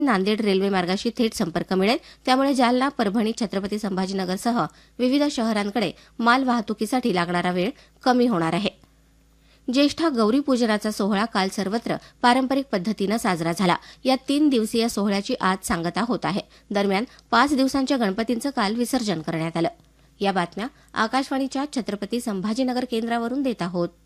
Nanded railway मार्गाशी थेट संपर्क मिळेल. त्यामुळे जालना, परभणी, छत्रपती संभाजीनगरसह विविध शहरांकडे माल वाहतुकीसाठी लागणारा वेळ कमी होणार आहे. ज्येष्ठा गौरी पूजनाचा सोहळा काल सर्वत्र पारंपरिक पद्धतीनं साजरा झाला. या 3 दिवसीय सोहळ्याची आज सांगता होत आहे. दरम्यान 5 दिवसांच्या गणपतींचं काल विसर्जन करण्यात आलं. या बातम्या आकाशवाणीच्या छत्रपती संभाजीनगर केंद्रावरून देत आहोत.